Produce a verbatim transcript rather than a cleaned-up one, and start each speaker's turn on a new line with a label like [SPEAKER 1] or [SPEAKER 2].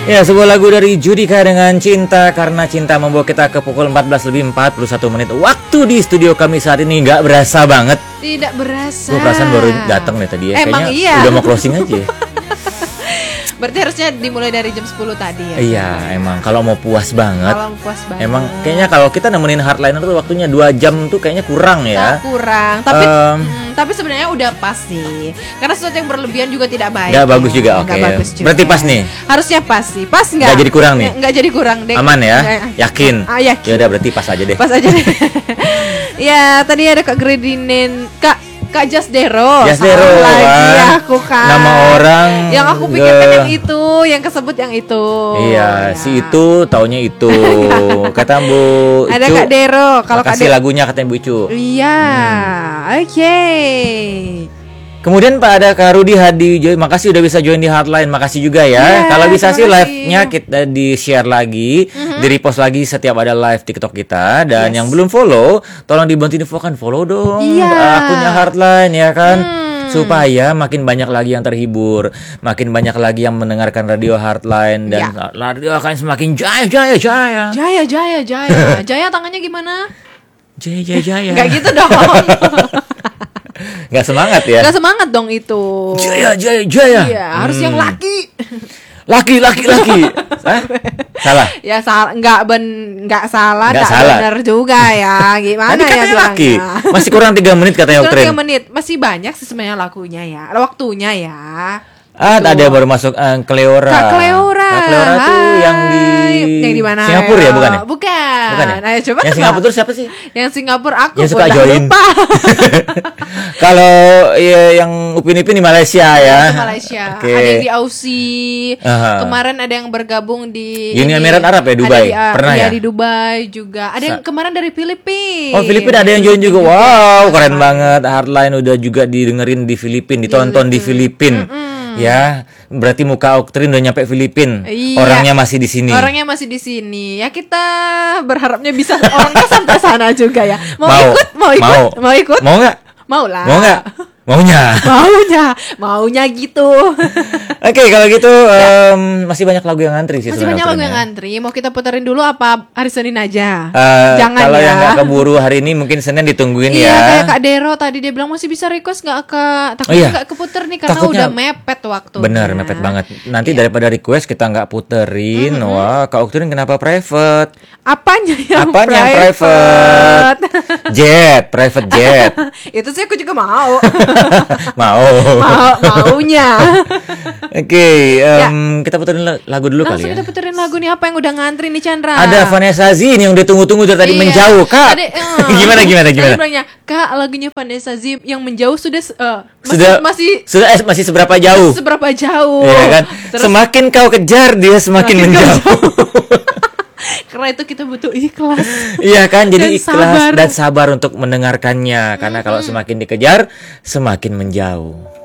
[SPEAKER 1] Ya, sebuah lagu dari Judika dengan Cinta, karena cinta membawa kita ke pukul empat belas lebih empat puluh satu menit. Waktu di studio kami saat ini nggak berasa banget.
[SPEAKER 2] Tidak berasa.
[SPEAKER 1] Gue perasaan baru datang nih tadi ya.
[SPEAKER 2] Emang
[SPEAKER 1] Kayaknya
[SPEAKER 2] iya.
[SPEAKER 1] udah mau closing aja.
[SPEAKER 2] Berarti harusnya dimulai dari jam sepuluh tadi ya.
[SPEAKER 1] Iya, emang kalau mau puas banget.
[SPEAKER 2] Kalau puas banget.
[SPEAKER 1] Emang kayaknya kalau kita nemenin hardliner tuh waktunya dua jam tuh kayaknya kurang ya.
[SPEAKER 2] Nah, kurang. Tapi
[SPEAKER 1] Um,
[SPEAKER 2] hmm, tapi sebenarnya udah pas sih. Karena sesuatu yang berlebihan juga tidak baik.
[SPEAKER 1] Nggak bagus juga, oke.
[SPEAKER 2] Nggak bagus juga.
[SPEAKER 1] Berarti pas nih?
[SPEAKER 2] Harusnya pas sih. Pas nggak?
[SPEAKER 1] Nggak jadi kurang nih?
[SPEAKER 2] Nggak jadi kurang deh.
[SPEAKER 1] Aman ya?
[SPEAKER 2] Nggak-
[SPEAKER 1] Yakin?
[SPEAKER 2] Ah, yakin.
[SPEAKER 1] Ya udah berarti pas aja deh.
[SPEAKER 2] Pas aja deh. Ya, tadi ada Kak Gredinen, Kak Kak Jasdero.
[SPEAKER 1] Jasdero,
[SPEAKER 2] Salah lagi
[SPEAKER 1] kan?
[SPEAKER 2] aku kan.
[SPEAKER 1] Nama orang
[SPEAKER 2] Yang aku pikirkan
[SPEAKER 1] ge-
[SPEAKER 2] yang itu, yang kesebut yang itu.
[SPEAKER 1] Iya,
[SPEAKER 2] Ya.
[SPEAKER 1] si itu taunya itu. Kata Bu
[SPEAKER 2] Ada
[SPEAKER 1] Icu,
[SPEAKER 2] Kak Dero. Kalau Kak
[SPEAKER 1] kasih
[SPEAKER 2] Dero.
[SPEAKER 1] lagunya katanya Bu Icu.
[SPEAKER 2] Iya,
[SPEAKER 1] Hmm.
[SPEAKER 2] oke.
[SPEAKER 1] Kemudian Pak ada Kak Rudi Hadi, join. Makasih udah bisa join di hotline. Makasih juga ya.
[SPEAKER 2] Iya,
[SPEAKER 1] Kalau bisa sih
[SPEAKER 2] terima kasih.
[SPEAKER 1] live-nya kita di share lagi, di repost lagi setiap ada live TikTok kita. Dan
[SPEAKER 2] Yes.
[SPEAKER 1] yang belum follow, tolong dibantu infokan follow dong
[SPEAKER 2] Iya.
[SPEAKER 1] akunnya hotline ya kan.
[SPEAKER 2] Hmm.
[SPEAKER 1] Supaya makin banyak lagi yang terhibur, makin banyak lagi yang mendengarkan radio hotline dan
[SPEAKER 2] Ya.
[SPEAKER 1] radio akan semakin jaya jaya jaya.
[SPEAKER 2] Jaya, Jaya, Jaya. Jaya tangannya gimana?
[SPEAKER 1] Jaya jaya jaya.
[SPEAKER 2] Gak gitu dong.
[SPEAKER 1] Nggak semangat ya.
[SPEAKER 2] Gak semangat dong itu.
[SPEAKER 1] Jaya jaya jaya.
[SPEAKER 2] Iya, harus yang
[SPEAKER 1] Hmm.
[SPEAKER 2] laki.
[SPEAKER 1] Laki laki laki. Hah? Salah.
[SPEAKER 2] Ya salah, nggak ben, nggak salah,
[SPEAKER 1] Nggak
[SPEAKER 2] nggak
[SPEAKER 1] salah.
[SPEAKER 2] benar juga ya. Gimana
[SPEAKER 1] Tadi
[SPEAKER 2] ya
[SPEAKER 1] katanya laki.
[SPEAKER 2] bilangnya?
[SPEAKER 1] Masih kurang tiga menit katanya
[SPEAKER 2] Kurang
[SPEAKER 1] Oktrin.
[SPEAKER 2] tiga menit, masih banyak sih sebenarnya lakunya ya, waktunya ya.
[SPEAKER 1] Ah,
[SPEAKER 2] Tuh.
[SPEAKER 1] ada yang baru masuk eh, Cleora.
[SPEAKER 2] Kak Cleora.
[SPEAKER 1] Kak Cleora tuh
[SPEAKER 2] Hai.
[SPEAKER 1] yang di
[SPEAKER 2] yang di mana?
[SPEAKER 1] Singapura ya, bukan ya?
[SPEAKER 2] Bukan.
[SPEAKER 1] Bukan ya?
[SPEAKER 2] Ayo coba
[SPEAKER 1] Yang
[SPEAKER 2] tebak.
[SPEAKER 1] Singapura tuh siapa sih?
[SPEAKER 2] Yang Singapura aku
[SPEAKER 1] Yang suka
[SPEAKER 2] udah
[SPEAKER 1] join.
[SPEAKER 2] lupa.
[SPEAKER 1] Kalau ya, yang Upin Ipin di Malaysia ya.
[SPEAKER 2] Ke Malaysia.
[SPEAKER 1] Oke.
[SPEAKER 2] Ada yang di Aussie.
[SPEAKER 1] Aha.
[SPEAKER 2] Kemarin ada yang bergabung di
[SPEAKER 1] Uni
[SPEAKER 2] ini.
[SPEAKER 1] Emirat Arab ya, Dubai?
[SPEAKER 2] Ada di, ah,
[SPEAKER 1] Pernah
[SPEAKER 2] iya,
[SPEAKER 1] ya?
[SPEAKER 2] di Dubai juga. Ada yang
[SPEAKER 1] Sa-
[SPEAKER 2] kemarin dari Filipina.
[SPEAKER 1] Oh, Filipina ada yang join juga. Wow, keren banget. Hardline udah juga didengerin di Filipina, ditonton di Filipina. Ya, berarti muka Oktrin udah nyampe Filipina.
[SPEAKER 2] Iya.
[SPEAKER 1] Orangnya masih di sini.
[SPEAKER 2] Orangnya masih di sini. Ya kita berharapnya bisa orangnya sampai sana juga ya. Mau,
[SPEAKER 1] Mau.
[SPEAKER 2] ikut? Mau ikut?
[SPEAKER 1] Mau.
[SPEAKER 2] Mau ikut?
[SPEAKER 1] Mau nggak?
[SPEAKER 2] Mau lah.
[SPEAKER 1] Mau nggak? Maunya.
[SPEAKER 2] Maunya, maunya gitu.
[SPEAKER 1] Oke, kalau gitu em, masih banyak lagu yang ngantri sih.
[SPEAKER 2] Masih
[SPEAKER 1] sebenarnya
[SPEAKER 2] banyak lagu
[SPEAKER 1] Oktrin
[SPEAKER 2] yang
[SPEAKER 1] ya.
[SPEAKER 2] ngantri. Mau kita puterin dulu apa hari Senin aja?
[SPEAKER 1] Eh,
[SPEAKER 2] Jangan
[SPEAKER 1] kalau
[SPEAKER 2] ya.
[SPEAKER 1] yang nggak keburu hari ini mungkin Senin ditungguin
[SPEAKER 2] Iya,
[SPEAKER 1] ya.
[SPEAKER 2] kayak Kak Dero tadi dia bilang masih bisa request nggak Kak? Takutnya
[SPEAKER 1] Oh, iya.
[SPEAKER 2] nggak keputer nih karena
[SPEAKER 1] Takutnya-
[SPEAKER 2] udah mepet waktu.
[SPEAKER 1] Bener, mepet banget. Nanti
[SPEAKER 2] Iya.
[SPEAKER 1] daripada request kita nggak puterin. Wah, Kak Oktrin kenapa private?
[SPEAKER 2] Apanya yang
[SPEAKER 1] Apanya yang
[SPEAKER 2] private?
[SPEAKER 1] Jet, private jet.
[SPEAKER 2] Itu sih aku juga mau.
[SPEAKER 1] Mau.
[SPEAKER 2] mau maunya.
[SPEAKER 1] Oke, em, kita puterin la- lagu dulu
[SPEAKER 2] Langsung
[SPEAKER 1] kali ya.
[SPEAKER 2] kita puterin lagu nih, apa yang udah ngantri nih Chandra?
[SPEAKER 1] Ada Vanessa Zin yang udah tunggu-tunggu dari tadi
[SPEAKER 2] Iya.
[SPEAKER 1] menjauh, Kak.
[SPEAKER 2] Tadi, eh,
[SPEAKER 1] gimana gimana
[SPEAKER 2] tadi
[SPEAKER 1] gimana?
[SPEAKER 2] bilangnya, Kak, lagunya Vanessa Zim yang menjauh sudah eh, masih,
[SPEAKER 1] Sudah
[SPEAKER 2] masih
[SPEAKER 1] sudah eh, masih seberapa jauh?
[SPEAKER 2] seberapa jauh?
[SPEAKER 1] Iya kan?
[SPEAKER 2] Terus
[SPEAKER 1] Semakin kau kejar dia semakin
[SPEAKER 2] Semakin kau
[SPEAKER 1] menjauh.
[SPEAKER 2] karena itu kita butuh ikhlas.
[SPEAKER 1] Iya kan? Jadi
[SPEAKER 2] Dan
[SPEAKER 1] ikhlas
[SPEAKER 2] sabar.
[SPEAKER 1] dan sabar untuk mendengarkannya karena kalau semakin dikejar semakin menjauh.